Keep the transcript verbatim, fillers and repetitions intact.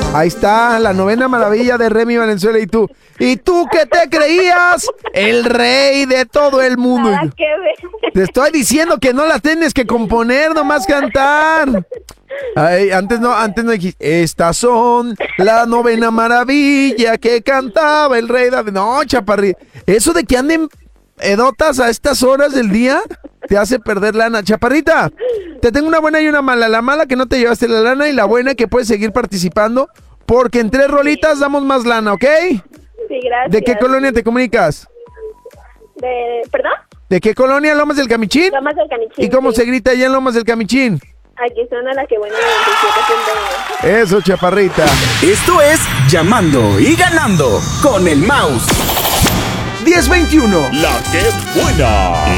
Ahí está, la novena maravilla de Remy Valenzuela. ¿Y tú? ¿Y tú qué te creías? El rey de todo el mundo. Nada que ver. Te estoy diciendo que no la tienes que componer, nomás cantar. Ay, antes no, antes no dijiste. Estas son la novena maravilla que cantaba el rey David. No, chaparrita. Eso de que anden edotas a estas horas del día te hace perder lana. Chaparrita, te tengo una buena y una mala. La mala que no te llevaste la lana y la buena que puedes seguir participando porque en tres rolitas damos más lana, ¿ok? Sí, gracias. ¿De qué colonia te comunicas? De, ¿Perdón? ¿De qué colonia? ¿Lomas del Camichín? Lomas del Camichín. ¿Y cómo sí. se grita allá en Lomas del Camichín? Aquí suena la que buena veintisiete punto uno. Eso, chaparrita. Esto es Llamando y Ganando con el Mouse. diez veintiuno. La que es buena.